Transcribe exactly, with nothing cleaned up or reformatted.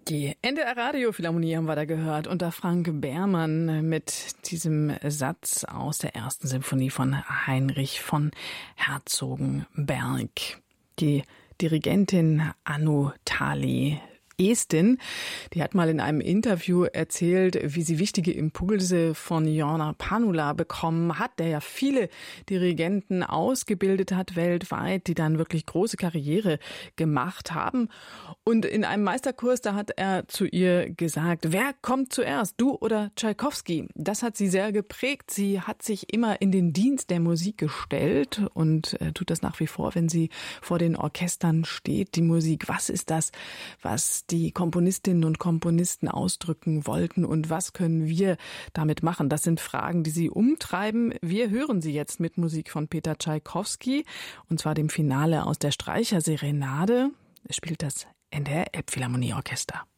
Die N D R Radio Philharmonie haben wir da gehört unter Frank Behrmann mit diesem Satz aus der ersten Symphonie von Heinrich von Herzogenberg. Die Dirigentin Anu Tali Estin, die hat mal in einem Interview erzählt, wie sie wichtige Impulse von Jorma Panula bekommen hat, der ja viele Dirigenten ausgebildet hat weltweit, die dann wirklich große Karriere gemacht haben. Und in einem Meisterkurs, da hat er zu ihr gesagt, wer kommt zuerst, du oder Tschaikowski? Das hat sie sehr geprägt. Sie hat sich immer in den Dienst der Musik gestellt und äh, tut das nach wie vor, wenn sie vor den Orchestern steht. Die Musik, was ist das, was die Komponistinnen und Komponisten ausdrücken wollten und was können wir damit machen? Das sind Fragen, die sie umtreiben. Wir hören sie jetzt mit Musik von Peter Tschaikowski und zwar dem Finale aus der Streicherserenade. Es spielt das N D R Elbphilharmonieorchester.